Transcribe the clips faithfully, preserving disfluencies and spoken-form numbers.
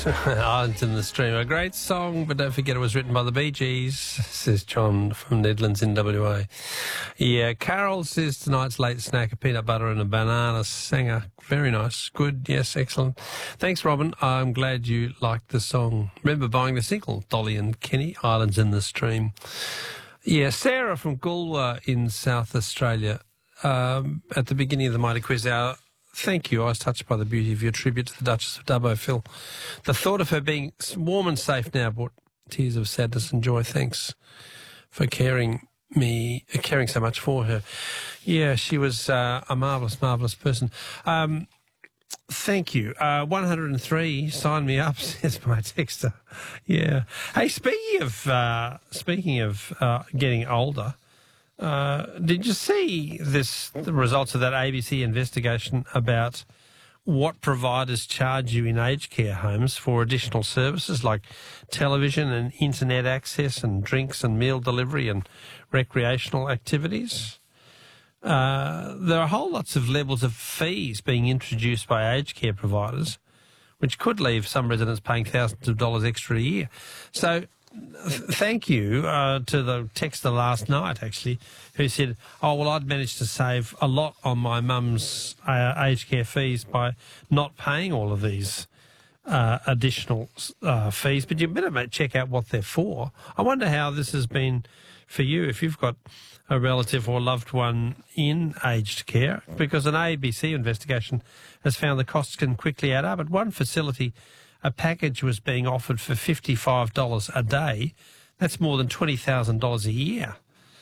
Islands in the Stream. A great song, but don't forget it was written by the Bee Gees, says John from Nedlands in W A. Yeah, Carol says tonight's late snack, a peanut butter and a banana sanger. Very nice. Good, yes, excellent. Thanks, Robin. I'm glad you liked the song. Remember buying the single, Dolly and Kenny, Islands in the Stream. Yeah, Sarah from Goolwa in South Australia. Um, at the beginning of the Mighty Quiz Hour, thank you. I was touched by the beauty of your tribute to the Duchess of Dubbo, Phil. The thought of her being warm and safe now brought tears of sadness and joy. Thanks for caring me, caring so much for her. Yeah, she was uh, a marvellous, marvellous person. Um, thank you. Uh, one hundred three, sign me up, says my texter. Yeah. Hey, speaking of uh, speaking of uh, getting older. Uh, did you see this, the results of that A B C investigation about what providers charge you in aged care homes for additional services like television and internet access and drinks and meal delivery and recreational activities? Uh, there are whole lots of levels of fees being introduced by aged care providers, which could leave some residents paying thousands of dollars extra a year. So thank you uh, to the texter last night, actually, who said, oh, well, I'd managed to save a lot on my mum's uh, aged care fees by not paying all of these uh, additional uh, fees. But you better check out what they're for. I wonder how this has been for you if you've got a relative or loved one in aged care, because an A B C investigation has found the costs can quickly add up. At one facility, a package was being offered for fifty-five dollars a day. That's more than twenty thousand dollars a year.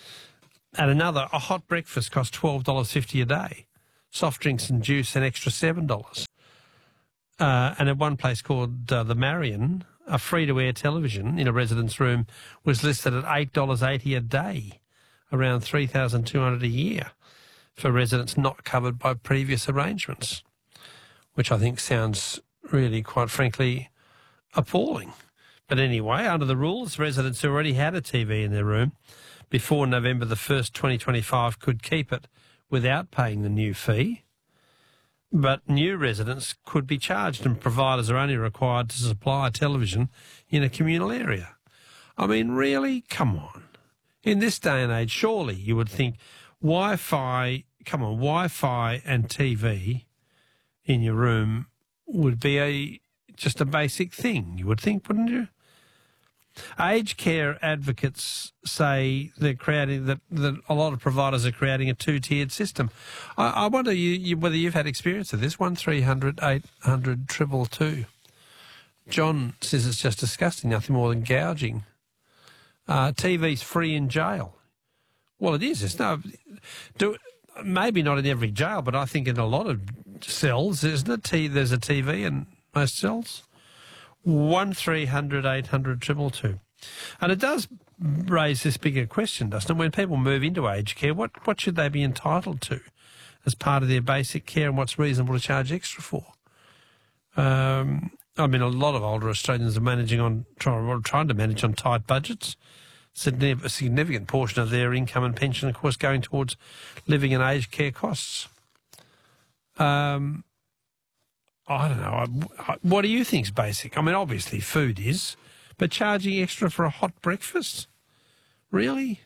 At another, a hot breakfast cost twelve dollars fifty a day. Soft drinks and juice, an extra seven dollars. Uh, and at one place called uh, the Marion, a free-to-air television in a resident's room was listed at eight dollars eighty a day, around three thousand two hundred dollars a year for residents not covered by previous arrangements, which I think sounds really, quite frankly, appalling. But anyway, under the rules, residents who already had a T V in their room before November the first, twenty twenty-five could keep it without paying the new fee. But new residents could be charged, and providers are only required to supply a television in a communal area. I mean, really? Come on. In this day and age, surely you would think Wi-Fi, come on, Wi-Fi and T V in your room would be a just a basic thing, you would think, wouldn't you? Aged care advocates say they're creating that, that a lot of providers are creating a two-tiered system. I, I wonder you, you, whether you've had experience of this. One three hundred eight hundred two two two. John says it's just disgusting, nothing more than gouging. Uh, T V's free in jail. Well, it is. It's no, do maybe not in every jail, but I think in a lot of cells, isn't it? T, there's a T V in most cells. One three hundred eight hundred two two two. And it does raise this bigger question, doesn't it? When people move into aged care, what, what should they be entitled to as part of their basic care, and what's reasonable to charge extra for? Um, I mean, a lot of older Australians are managing on trying, trying to manage on tight budgets. A significant portion of their income and pension, of course, going towards living and aged care costs. Um, I don't know. What do you think's basic? I mean, obviously food is, but charging extra for a hot breakfast? Really?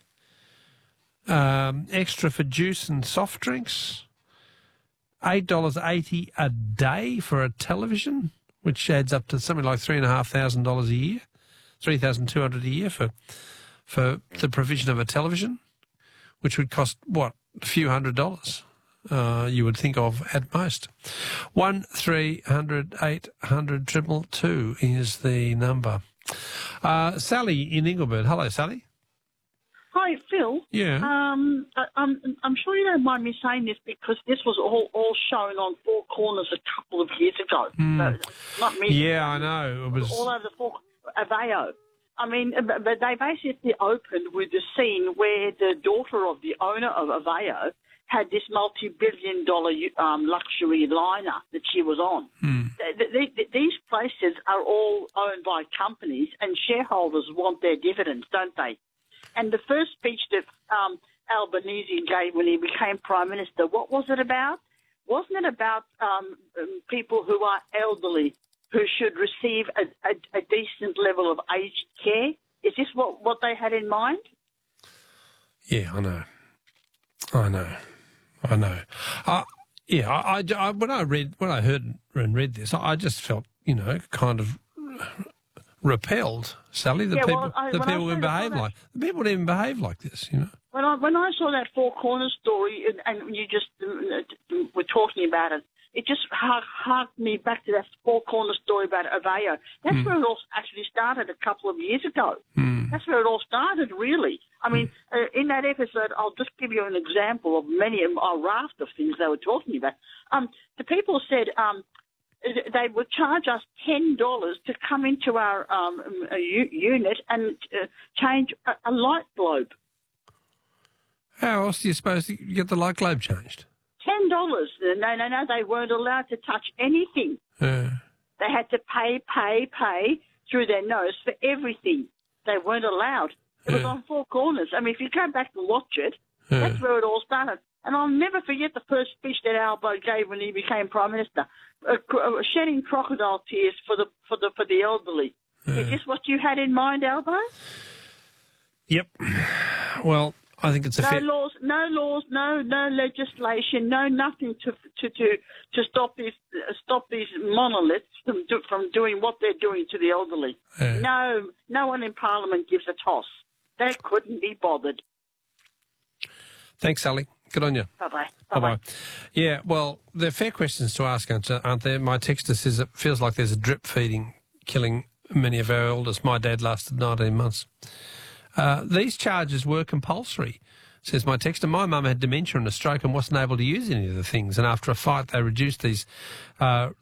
Um, extra for juice and soft drinks? eight dollars eighty a day for a television, which adds up to something like three thousand five hundred dollars a year, three thousand two hundred dollars a year for for the provision of a television, which would cost, what, a few hundred dollars, uh, you would think of at most. One three hundred eight hundred two two two is the number. Uh, Sally in Ingleburn. Hello, Sally. Hi, Phil. Yeah. Um, I, I'm, I'm sure you don't mind me saying this because this was all, all shown on Four Corners a couple of years ago. Mm. So, not me. Yeah, I know. It was all over the Four Aveo. I mean, but they basically opened with the scene where the daughter of the owner of Aveo had this multi-billion dollar um, luxury liner that she was on. Mm. The, the, the, these places are all owned by companies, and shareholders want their dividends, don't they? And the first speech that um, Albanese gave when he became Prime Minister, what was it about? Wasn't it about um, people who are elderly who should receive a, a, a decent level of aged care? Is this what, what they had in mind? Yeah, I know. I know. I know. Uh, yeah, I, I, I, when I read, when I heard and read this, I, I just felt, you know, kind of repelled, Sally. The yeah, people, well, I, the people would behave like the people didn't behave like this, you know. When I when I saw that Four Corners story, and, and you just uh, were talking about it, it just hark, harked me back to that Four Corners story about Aveo. That's mm. where it all actually started a couple of years ago. Mm. That's where it all started, really. I mean, mm. uh, in that episode, I'll just give you an example of many, a raft of things they were talking about. Um, the people said um, they would charge us ten dollars to come into our um, u- unit and uh, change a, a light globe. How else do you suppose to get the light globe changed? Ten dollars. No, no, no. They weren't allowed to touch anything. Uh, they had to pay, pay, pay through their nose for everything. They weren't allowed. It was uh, on Four Corners. I mean, if you go back and watch it, uh, that's where it all started. And I'll never forget the first speech that Albo gave when he became Prime Minister, uh, uh, shedding crocodile tears for the for the for the elderly. Uh, Is this what you had in mind, Albo? Yep. Well, I think it's a no fair... laws, no laws, no no legislation, no nothing to to to, to stop these uh, stop these monoliths from do, from doing what they're doing to the elderly. Uh, no, no one in Parliament gives a toss. They couldn't be bothered. Thanks, Sally. Good on you. Bye-bye. Bye-bye. Bye-bye. Yeah, well, they're fair questions to ask, aren't there? My texter says it feels like there's a drip feeding killing many of our elders. My dad lasted nineteen months. Uh, these charges were compulsory, says my texter. My mum had dementia and a stroke and wasn't able to use any of the things. And after a fight, they reduced these uh,